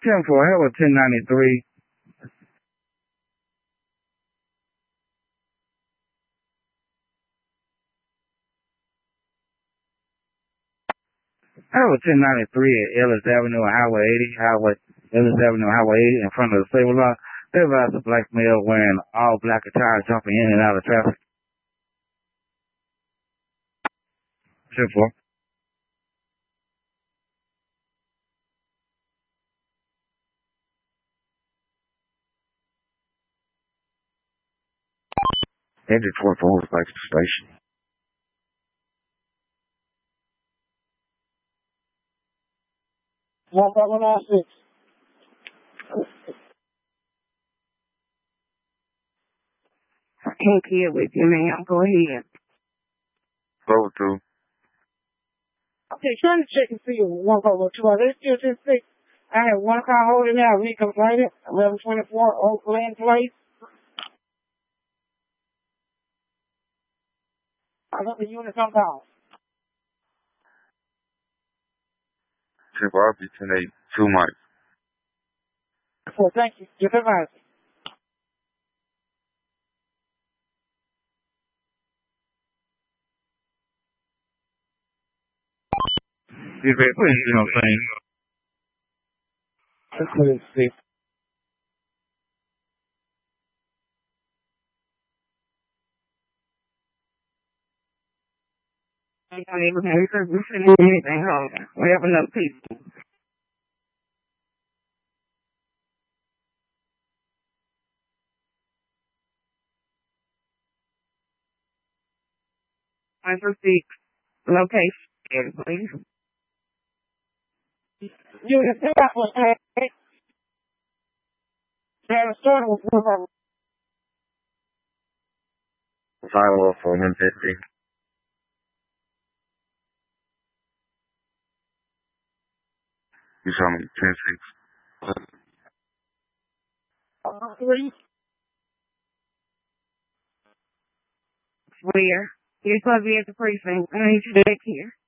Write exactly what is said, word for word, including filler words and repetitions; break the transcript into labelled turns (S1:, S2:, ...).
S1: ten four, Howard ten ninety-three. Howard ten ninety-three at Ellis Avenue and Highway eighty, Highway Ellis Avenue, Highway eighty, in front of the Sable Lot. They advised a black male wearing all black attire jumping in and out of traffic. ten four. Enter twenty four back to the station.
S2: one five one nine six.
S3: I can't hear with you, ma'am. Go ahead.
S1: Go through.
S2: Okay, trying to check and see if one five one two. Are they still ten six? I have one car holding out. We complained. eleven twenty-four Oak Glen Place. I got the unit on call.
S1: ten four, R B ten eight, two Mike.
S2: So thank you. Just advise.
S1: You say, please, you know what I'm saying?
S2: Let's go and see.
S3: I don't even have because we're sitting in anything. Hold on. We have enough people. Five for six. Location, please.
S2: Unit that was hey. They started with one of
S1: five oh four, one fifty. You saw me, ten six.
S2: uh, three.
S3: Where? You're supposed to be at the precinct. I need you back here.